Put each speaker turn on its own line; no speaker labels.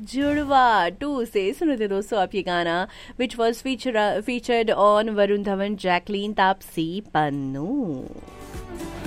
जुड़वा 2 से सुने थे दोस्तों आप ये गाना which was featured on Varun Dhawan, Jacqueline, Taapsee Pannu.